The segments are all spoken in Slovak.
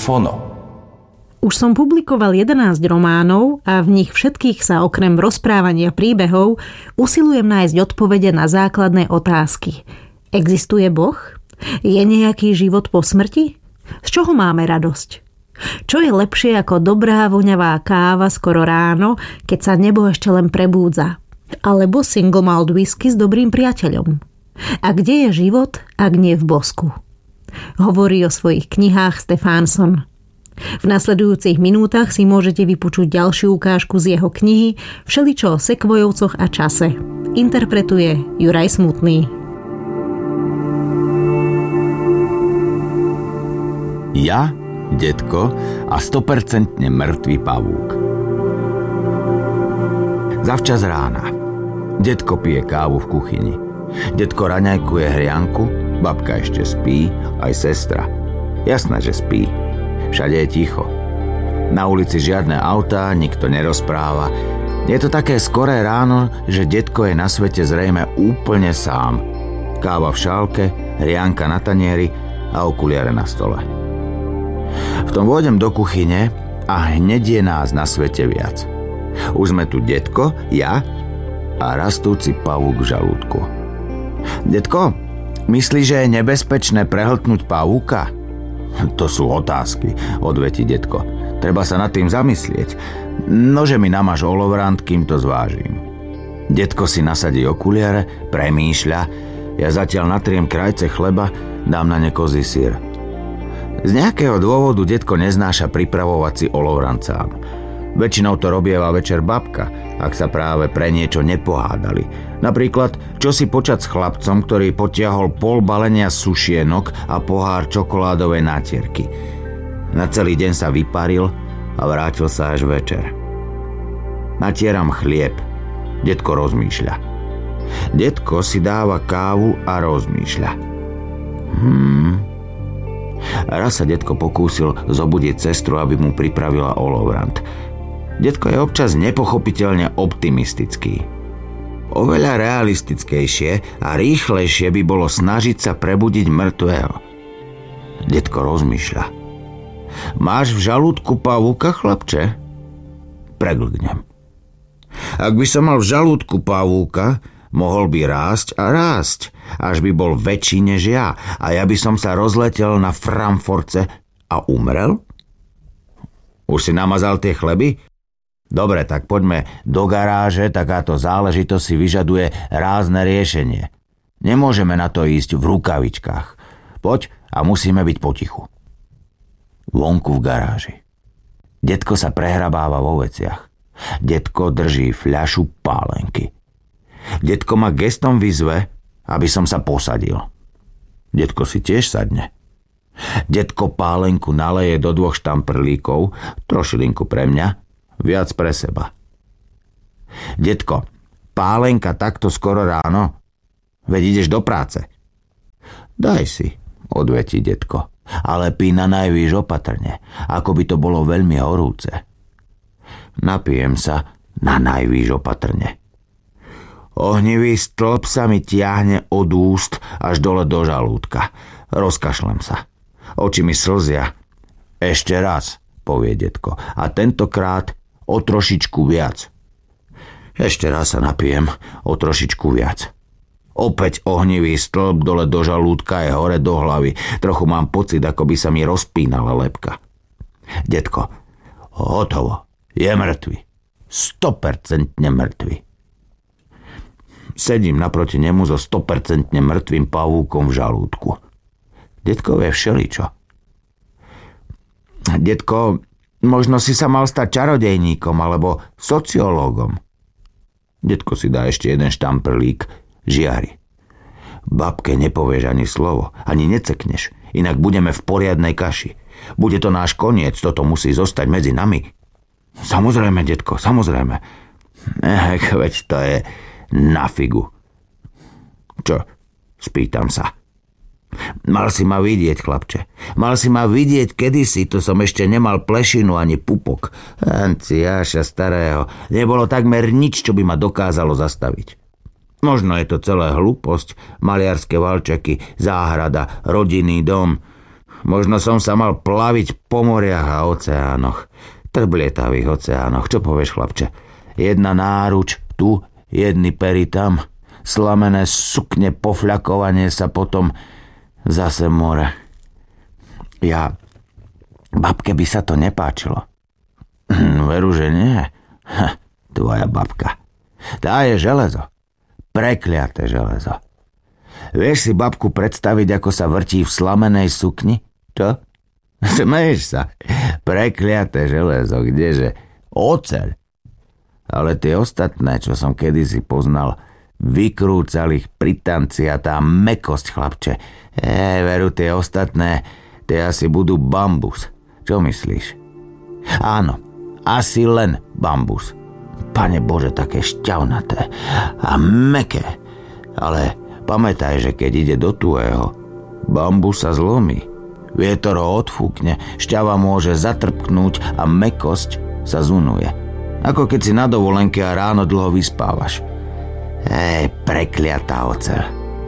Fono. Už som publikoval 11 románov a v nich všetkých sa okrem rozprávania príbehov usilujem nájsť odpovede na základné otázky. Existuje Boh? Je nejaký život po smrti? Z čoho máme radosť? Čo je lepšie ako dobrá voňavá káva skoro ráno, keď sa nebo ešte len prebúdza? Alebo single malt whisky s dobrým priateľom? A kde je život, ak nie v bosku? Hovorí o svojich knihách Stefansson. V nasledujúcich minútach si môžete vypočuť ďalšiu ukážku z jeho knihy Všeličo o sekvojovcoch a čase. Interpretuje Juraj Smutný. Ja, detko a 100% mŕtvý pavúk. Zavčas rána. Detko pije kávu v kuchyni. Detko raňajkuje hrianku, babka ešte spí, aj sestra. Jasné, že spí. Všade je ticho. Na ulici žiadne autá, nikto nerozpráva. Je to také skoré ráno, že detko je na svete zrejme úplne sám. Káva v šálke, hrianka na tanieri a okuliare na stole. V tom vôjdem do kuchyne a hneď je nás na svete viac. Už sme tu detko, ja a rastúci pavúk v žalúdku. Detko, myslíš, že je nebezpečné prehltnúť pavúka? To sú otázky, odvetí detko. Treba sa nad tým zamyslieť. Nože mi namáš olovrant, kým to zvážim. Detko si nasadí okuliare, premýšľa. Ja zatiaľ natriem krajce chleba, dám na ne kozí syr. Z nejakého dôvodu detko neznáša pripravovať si olovrant sám. Väčšinou to robieva večer babka, ak sa práve pre niečo nepohádali. Napríklad, čo si počať s chlapcom, ktorý potiahol pol balenia sušienok a pohár čokoládovej nátierky. Na celý deň sa vyparil a vrátil sa až večer. Natieram chlieb. Detko rozmýšľa. Detko si dáva kávu a rozmýšľa. Raz sa detko pokúsil zobudiť sestru, aby mu pripravila olovrant. Detko je občas nepochopiteľne optimistický. Oveľa realistickejšie a rýchlejšie by bolo snažiť sa prebudiť mŕtvého. Detko rozmýšľa. Máš v žalúdku pavúka, chlapče? Preglgnem. Ak by som mal v žalúdku pavúka, mohol by rásť a rásť, až by bol väčší než ja a ja by som sa rozletel na Frankfurte a umrel? Už si namazal tie chleby? Dobre, tak poďme do garáže, takáto záležitosť si vyžaduje rázne riešenie. Nemôžeme na to ísť v rukavičkách. Poď a musíme byť potichu. Vonku v garáži. Detko sa prehrabáva vo veciach. Detko drží fľašu pálenky. Detko ma gestom vyzve, aby som sa posadil. Detko si tiež sadne. Detko pálenku naleje do 2 štamprlíkov, trošilinku pre mňa, viac pre seba. Detko, pálenka takto skoro ráno? Veď ideš do práce. Daj si, odvetí detko, ale pí na najvýš opatrne, ako by to bolo veľmi horúce. Napijem sa na najvýš opatrne. Ohnivý stĺp sa mi tiahne od úst až dole do žalúdka. Rozkašlem sa. Oči mi slzia. Ešte raz, povie detko, a tentokrát o trošičku viac. Ešte raz sa napijem o trošičku viac. Opäť ohnivý stĺp dole do žalúdka je hore do hlavy. Trochu mám pocit, ako by sa mi rozpínala lebka. Detko, hotovo. Je mŕtvy. 100% mŕtvy. Sedím naproti nemu so 100% mŕtvým pavúkom v žalúdku. Detko vie všeličo. Detko, možno si sa mal stať čarodejníkom alebo sociológom. Detko si dá ešte jeden štamprlík, žiari. Babke nepovieš ani slovo, ani necekneš, inak budeme v poriadnej kaši. Bude to náš koniec, toto musí zostať medzi nami. Samozrejme, detko, samozrejme. Veď to je na figu. Čo? Spýtam sa. Mal si ma vidieť, chlapče. Mal si ma vidieť kedysi, to som ešte nemal plešinu ani pupok. Anciáša starého. Nebolo takmer nič, čo by ma dokázalo zastaviť. Možno je to celé hlúposť, maliarské valčeky, záhrada, rodinný dom. Možno som sa mal plaviť po moriach a oceánoch. Trblietavých oceánoch. Čo povieš, chlapče? Jedna náruč tu, jedny pery tam. Slamené sukne, pofľakovanie sa, potom zase more. Babke by sa to nepáčilo. Veru, že nie. Tvoja babka. Tá je železo. Prekliaté železo. Vieš si babku predstaviť, ako sa vrtí v slamenej sukni? Čo? Smeješ sa. Prekliaté železo, kdeže? Oceľ. Ale tie ostatné, čo som kedysi poznal, vykrúcal ich pri tanci a tá mäkosť, chlapče. Veru, tie ostatné, tie asi budú bambus. Čo myslíš? Áno, asi len bambus. Pane Bože, také šťavnaté a mäkké. Ale pamätaj, že keď ide do tuého, bambus sa zlomí. Vietor ho odfúkne, šťava môže zatrpknúť a mäkosť sa zunuje. Ako keď si na dovolenke a ráno dlho vyspávaš. Prekliatá oceľ.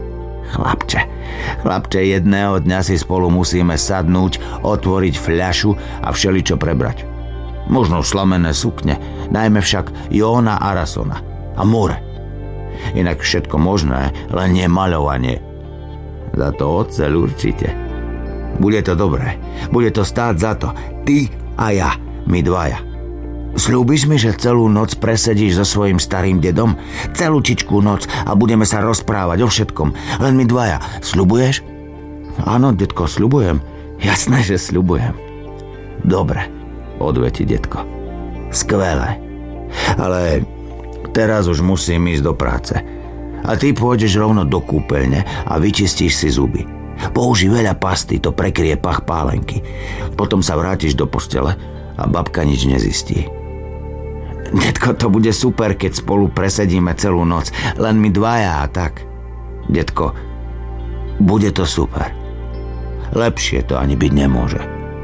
Chlapče, jedného dňa si spolu musíme sadnúť, otvoriť fľašu a všeličo prebrať. Možno slamené sukne, najmä však Jóna Arasona a more. Inak všetko možné, len nie maľovanie. Za to oceľ určite. Bude to dobré, bude to stáť za to. Ty a ja, my dvaja. Sľúbiš mi, že celú noc presedíš so svojím starým dedom? Celúčičkú noc a budeme sa rozprávať o všetkom. Len my dvaja. Sľubuješ? Áno, detko, sľubujem. Jasné, že sľubujem. Dobre, odvetí detko. Skvelé. Ale teraz už musím ísť do práce. A ty pôjdeš rovno do kúpeľne a vyčistíš si zuby. Použij veľa pasty, to prekrie pach pálenky. Potom sa vrátiš do postele a babka nič nezistí. Detko, to bude super, keď spolu presedíme celú noc. Len my dvaja a tak. Detko, bude to super. Lepšie to ani byť nemôže.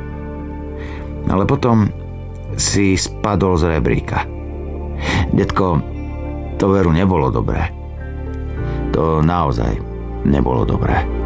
Ale potom si spadol z rebríka. Detko, to veru nebolo dobré. To naozaj nebolo dobré.